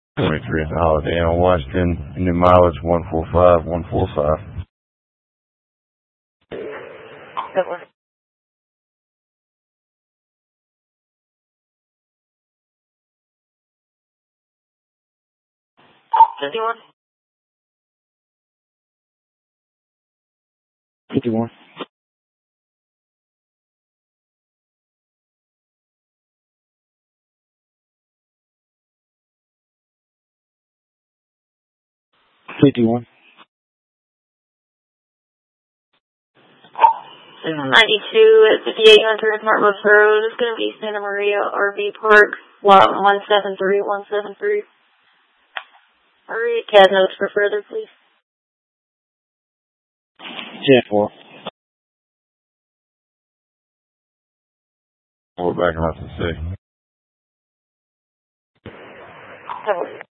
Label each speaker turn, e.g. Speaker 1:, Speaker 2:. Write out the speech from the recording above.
Speaker 1: 23 at the Holiday Inn on Washington. New mileage 145,145.
Speaker 2: That one. 51.
Speaker 3: 51. 51.
Speaker 2: 92 at 5800 Martmouth Road. It's going to be Santa Maria RV Park, lot 173173. Alright, CAD notes for further, please.
Speaker 3: 10-4.
Speaker 1: We're back on to 6.
Speaker 2: That works.